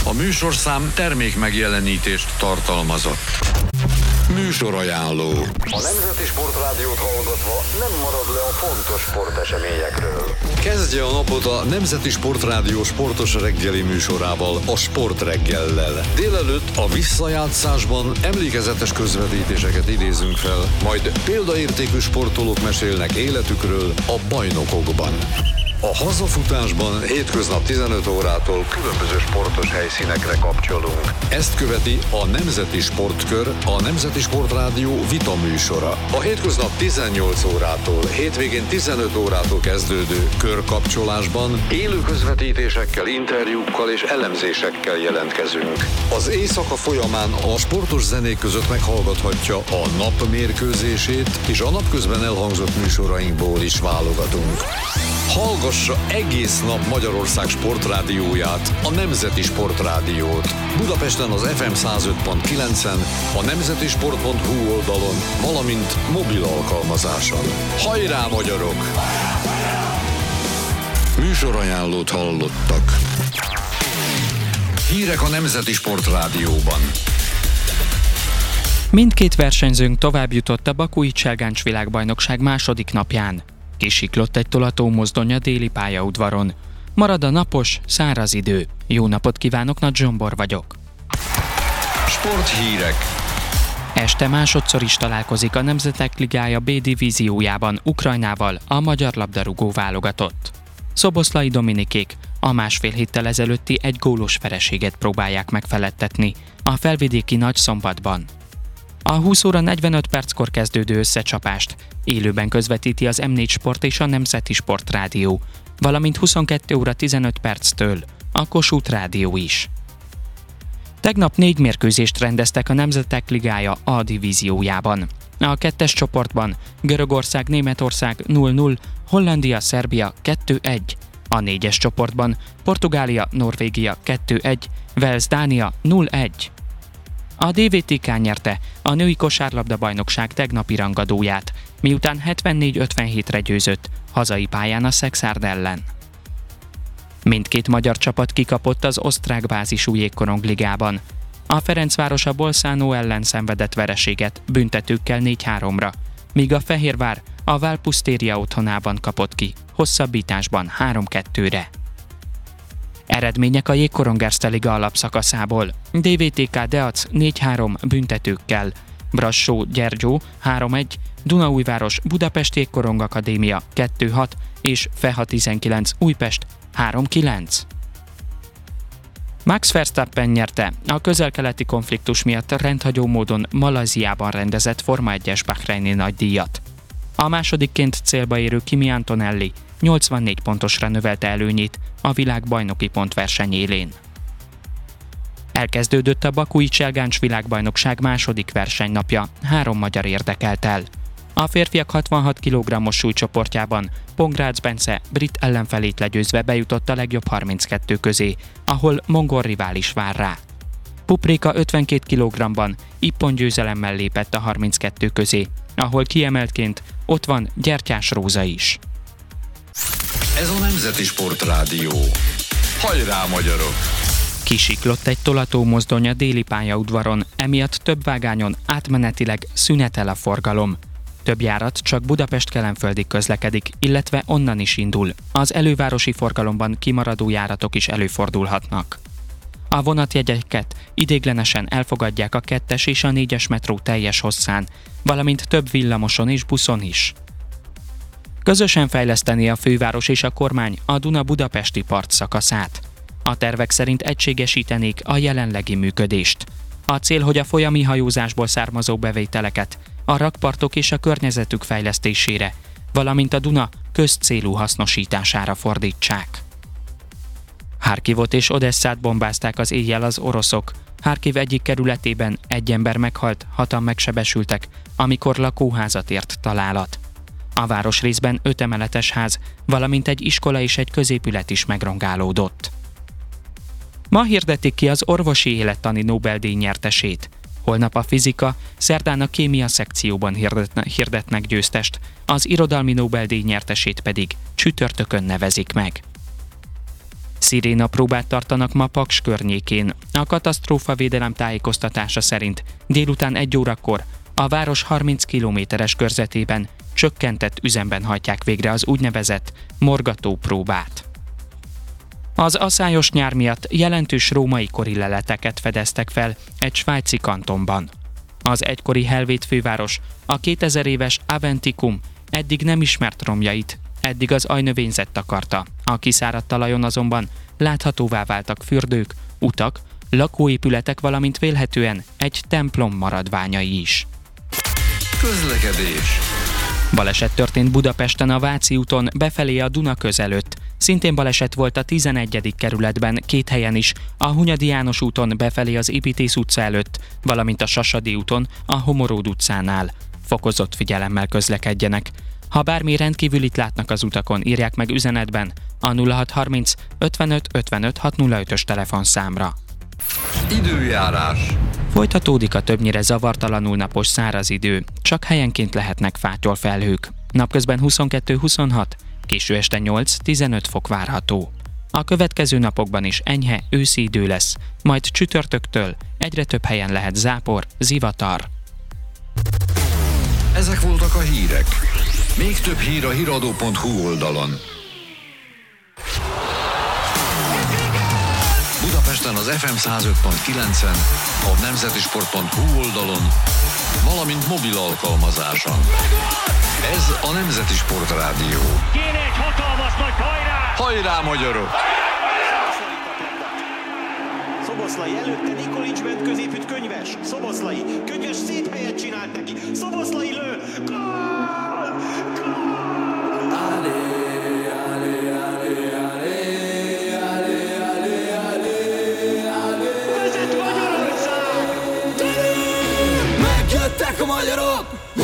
A műsorszám termék megjelenítést tartalmazott. Műsorajánló. A Nemzeti Sportrádiót hallgatva nem marad le a fontos sporteseményekről. Kezdje a napot a Nemzeti Sportrádió sportos reggeli műsorával, a Sportreggellel. Délelőtt a visszajátszásban emlékezetes közvetítéseket idézünk fel, majd példaértékű sportolók mesélnek életükről a bajnokokban. A hazafutásban hétköznap 15 órától különböző sportos helyszínekre kapcsolunk. Ezt követi a Nemzeti Sportkör, a Nemzeti Sportrádió vita műsora. A hétköznap 18 órától, hétvégén 15 órától kezdődő körkapcsolásban élő közvetítésekkel, interjúkkal és elemzésekkel jelentkezünk. Az éjszaka folyamán a sportos zenék között meghallgathatja a nap mérkőzését, és a napközben elhangzott műsorainkból is válogatunk. Hallgassa egész nap Magyarország sportrádióját, a Nemzeti Sportrádiót. Budapesten az FM 105.9-en, a nemzetisport.hu oldalon, valamint mobil alkalmazáson. Hajrá, magyarok! Műsorajánlót hallottak. Hírek a Nemzeti Sportrádióban. Mindkét versenyzőnk tovább jutott a Bakui Cselgáncs világbajnokság második napján. Kisiklott egy tolatómozdony a déli pályaudvaron. Marad a napos, száraz idő. Jó napot kívánok, Nagy Zsombor vagyok. Sporthírek. Este másodszor is találkozik a Nemzetek Ligája B divíziójában Ukrajnával a magyar labdarúgó válogatott. Szoboszlai Dominikék a másfél héttel ezelőtti egy gólos vereséget próbálják megfeledtetni a felvidéki Nagyszombatban. A 20 óra 45 perckor kezdődő összecsapást élőben közvetíti az M4 Sport és a Nemzeti Sportrádió, valamint 22 óra 15 perctől a Kossuth Rádió is. Tegnap 4 mérkőzést rendeztek a Nemzetek Ligája A divíziójában. A 2-es csoportban Görögország-Németország 0-0, Hollandia-Szerbia 2-1, a 4-es csoportban Portugália-Norvégia 2-1, Wales-Dánia 0-1. A DVTK nyerte a női kosárlabda-bajnokság tegnapi rangadóját, miután 74-57-re győzött hazai pályán a Szexárd ellen. Mindkét magyar csapat kikapott az osztrák bázisú jégkorongligában. A Ferencváros a Bolzano ellen szenvedett vereséget büntetőkkel 4-3-ra, míg a Fehérvár a Valpusztéria otthonában kapott ki, hosszabbításban 3-2-re. Eredmények a Jégkorong Erste Liga alapszakaszából. DVTK Deac 4-3 büntetőkkel, Brassó-Gyergyó 3-1, Dunaújváros Budapest Jégkorong Akadémia 2-6 és Feha 19 Újpest 3-9. Max Verstappen nyerte a közel-keleti konfliktus miatt rendhagyó módon Malajziában rendezett Forma 1-es bahreini nagydíjat. A másodikként célba érő Kimi Antonelli 84 pontosra növelte előnyét a világbajnoki pontverseny élén. Elkezdődött a Bakui Cselgáncs világbajnokság második versenynapja, 3 magyar érdekelt el. A férfiak 66 kg-os súlycsoportjában Pongrácz Bence brit ellenfelét legyőzve bejutott a legjobb 32 közé, ahol mongol rivális vár rá. Pupréka 52 kg-ban ippon győzelemmel lépett a 32 közé, ahol kiemeltként ott van Gyertyás Róza is. Ez a Nemzeti Sportrádió. Hajrá, magyarok! Kisiklott egy tolatómozdony a déli pályaudvaron, emiatt több vágányon átmenetileg szünetel a forgalom. Több járat csak Budapest-Kelenföldig közlekedik, illetve onnan is indul. Az elővárosi forgalomban kimaradó járatok is előfordulhatnak. A vonatjegyeket idéglenesen elfogadják a 2-es és a 4-es metró teljes hosszán, valamint több villamoson és buszon is. Közösen fejleszteni a főváros és a kormány a Duna-budapesti part szakaszát. A tervek szerint egységesítenék a jelenlegi működést. A cél, hogy a folyami hajózásból származó bevételeket a rakpartok és a környezetük fejlesztésére, valamint a Duna közcélú hasznosítására fordítsák. Harkivot és Odesszát bombázták az éjjel az oroszok. Harkiv egyik kerületében egy ember meghalt, 6-an megsebesültek, amikor lakóházat ért találat. A városrészben 5 emeletes ház, valamint egy iskola és egy középület is megrongálódott. Ma hirdetik ki az orvosi élettani Nobel-díj nyertesét. Holnap a fizika, szerdán a kémia szekcióban hirdetnek győztest, az irodalmi Nobel-díj nyertesét pedig csütörtökön nevezik meg. Sziréna próbát tartanak ma Paks környékén. A katasztrófavédelem tájékoztatása szerint délután 1 órakor a város 30 kilométeres körzetében csökkentett üzemben hajtják végre az úgynevezett morgató próbát. Az aszályos nyár miatt jelentős római kori leleteket fedeztek fel egy svájci kantonban. Az egykori helvét főváros a 2000 éves Aventicum eddig nem ismert romjait, eddig az ajnövényzet takarta. A kiszáradt talajon azonban láthatóvá váltak fürdők, utak, lakóépületek, valamint vélhetően egy templom maradványai is. Közlekedés. Baleset történt Budapesten a Váci úton befelé a Dunaköz előtt. Szintén baleset volt a 11. kerületben 2 helyen is, a Hunyadi János úton befelé az Építész utca előtt, valamint a Sasadi úton a Homoród utcánál. Fokozott figyelemmel közlekedjenek. Ha bármi rendkívülit látnak az utakon, írják meg üzenetben a 0630 55 55 605-ös telefonszámra. Időjárás. Folytatódik a többnyire zavartalanul napos száraz idő, csak helyenként lehetnek fátyolfelhők. Napközben 22-26, késő este 8-15 fok várható. A következő napokban is enyhe őszi idő lesz, majd csütörtöktől egyre több helyen lehet zápor, zivatar. Ezek voltak a hírek. Még több hír a hiradó.hu oldalon. Budapesten az FM 105.9-en, a nemzetisport.hu oldalon, valamint mobil alkalmazáson. Ez a Nemzeti Sport Rádió. Kéne egy hatalmas nagy hajrá! Hajrá, magyarok! Szoboszlai előtte Nikolics ment középütt Könyves. Szoboszlai. Könyves szép helyet csinált neki. Szoboszlai lő. Gól! Vezet Magyarország! Megjöttek a magyarok!